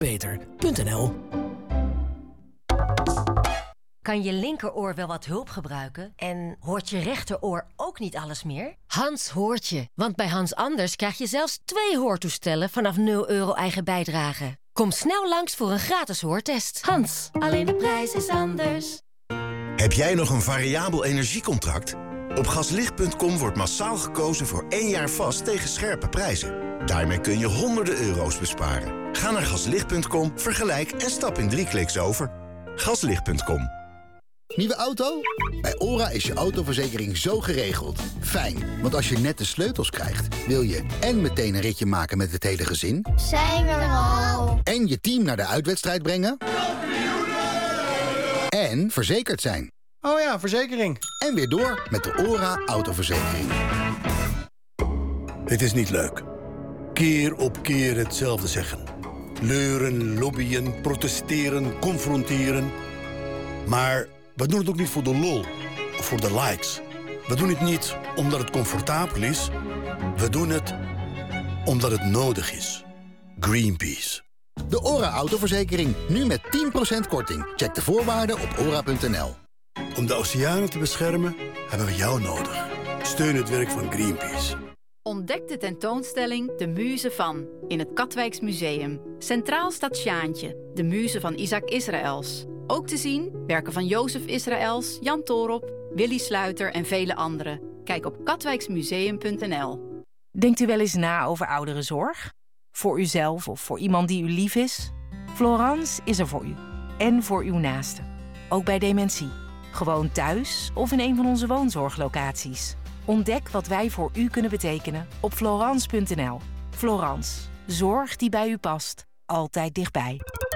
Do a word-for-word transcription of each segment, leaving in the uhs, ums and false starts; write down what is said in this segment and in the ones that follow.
peter punt n l. Kan je linkeroor wel wat hulp gebruiken? En hoort je rechteroor ook niet alles meer? Hans hoort je, want bij Hans Anders krijg je zelfs twee hoortoestellen vanaf nul euro eigen bijdrage. Kom snel langs voor een gratis hoortest. Hans, alleen de prijs is anders. Heb jij nog een variabel energiecontract? Op gaslicht punt com wordt massaal gekozen voor één jaar vast tegen scherpe prijzen. Daarmee kun je honderden euro's besparen. Ga naar gaslicht punt com, vergelijk en stap in drie kliks over. gaslicht punt com. Nieuwe auto? Bij OHRA is je autoverzekering zo geregeld. Fijn, want als je net de sleutels krijgt, wil je en meteen een ritje maken met het hele gezin. Zijn we er al? En je team naar de uitwedstrijd brengen. En verzekerd zijn. Oh ja, verzekering. En weer door met de OHRA autoverzekering. Het is niet leuk. Keer op keer hetzelfde zeggen. Leuren, lobbyen, protesteren, confronteren. Maar we doen het ook niet voor de lol of voor de likes. We doen het niet omdat het comfortabel is. We doen het omdat het nodig is. Greenpeace. De OHRA autoverzekering, nu met tien procent korting. Check de voorwaarden op ora punt n l. Om de oceanen te beschermen hebben we jou nodig. Steun het werk van Greenpeace. Ontdek de tentoonstelling De Muze van in het Katwijks Museum. Centraal staat Sjaantje, de muze van Isaac Israëls. Ook te zien werken van Jozef Israëls, Jan Toorop, Willy Sluiter en vele anderen. Kijk op katwijksmuseum punt n l. Denkt u wel eens na over ouderenzorg? Voor uzelf of voor iemand die u lief is? Florence is er voor u. En voor uw naasten. Ook bij dementie. Gewoon thuis of in een van onze woonzorglocaties. Ontdek wat wij voor u kunnen betekenen op florence punt n l. Florence. Zorg die bij u past. Altijd dichtbij.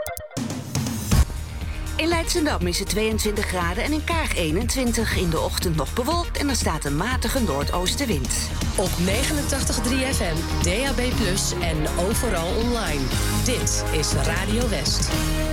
In Leidschendam is het tweeëntwintig graden en in Kaag eenentwintig. In de ochtend nog bewolkt en er staat een matige noordoostenwind. Op negenentachtig komma drie F M, D A B plus, en overal online. Dit is Radio West.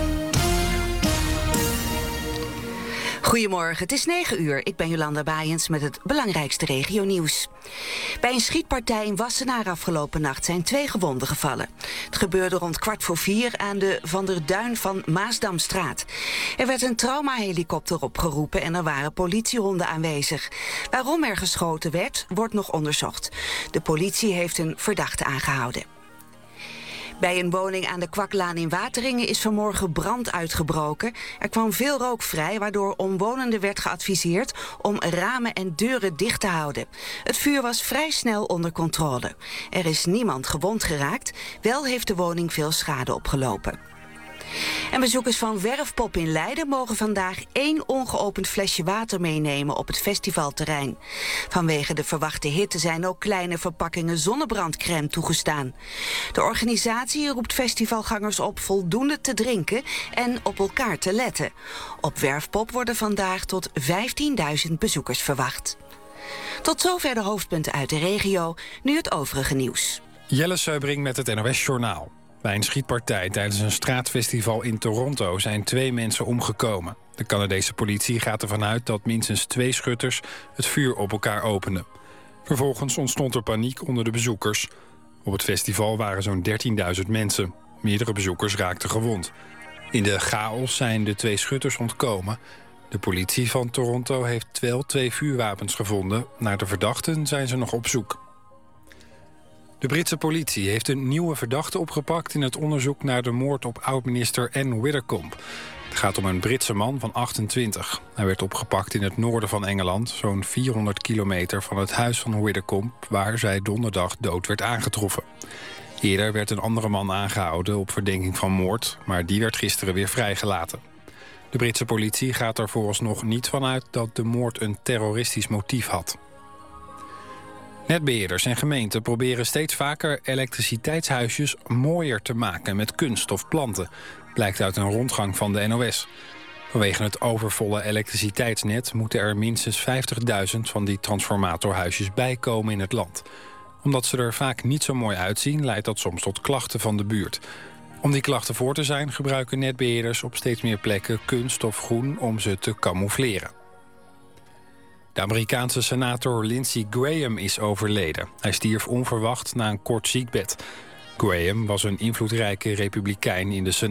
Goedemorgen, het is negen uur. Ik ben Jolanda Baaiens met het belangrijkste regionieuws. Bij een schietpartij in Wassenaar afgelopen nacht zijn twee gewonden gevallen. Het gebeurde rond kwart voor vier aan de Van der Duin van Maasdamstraat. Er werd een traumahelikopter opgeroepen en er waren politiehonden aanwezig. Waarom er geschoten werd, wordt nog onderzocht. De politie heeft een verdachte aangehouden. Bij een woning aan de Kwaklaan in Wateringen is vanmorgen brand uitgebroken. Er kwam veel rook vrij, waardoor omwonenden werd geadviseerd om ramen en deuren dicht te houden. Het vuur was vrij snel onder controle. Er is niemand gewond geraakt, wel heeft de woning veel schade opgelopen. En bezoekers van Werfpop in Leiden mogen vandaag één ongeopend flesje water meenemen op het festivalterrein. Vanwege de verwachte hitte zijn ook kleine verpakkingen zonnebrandcrème toegestaan. De organisatie roept festivalgangers op voldoende te drinken en op elkaar te letten. Op Werfpop worden vandaag tot vijftienduizend bezoekers verwacht. Tot zover de hoofdpunten uit de regio, nu het overige nieuws. Jelle Seubring met het N O S-journaal. Bij een schietpartij tijdens een straatfestival in Toronto zijn twee mensen omgekomen. De Canadese politie gaat ervan uit dat minstens twee schutters het vuur op elkaar openden. Vervolgens ontstond er paniek onder de bezoekers. Op het festival waren zo'n dertienduizend mensen. Meerdere bezoekers raakten gewond. In de chaos zijn de twee schutters ontkomen. De politie van Toronto heeft wel twee vuurwapens gevonden. Naar de verdachten zijn ze nog op zoek. De Britse politie heeft een nieuwe verdachte opgepakt in het onderzoek naar de moord op oud-minister Anne Widdecombe. Het gaat om een Britse man van achtentwintig. Hij werd opgepakt in het noorden van Engeland, zo'n vierhonderd kilometer van het huis van Widdecombe, waar zij donderdag dood werd aangetroffen. Eerder werd een andere man aangehouden op verdenking van moord, maar die werd gisteren weer vrijgelaten. De Britse politie gaat er vooralsnog niet van uit dat de moord een terroristisch motief had. Netbeheerders en gemeenten proberen steeds vaker elektriciteitshuisjes mooier te maken met kunst of planten, blijkt uit een rondgang van de N O S. Vanwege het overvolle elektriciteitsnet moeten er minstens vijftigduizend van die transformatorhuisjes bijkomen in het land. Omdat ze er vaak niet zo mooi uitzien, leidt dat soms tot klachten van de buurt. Om die klachten voor te zijn, gebruiken netbeheerders op steeds meer plekken kunst of groen om ze te camoufleren. De Amerikaanse senator Lindsey Graham is overleden. Hij stierf onverwacht na een kort ziekbed. Graham was een invloedrijke republikein in de Senaat.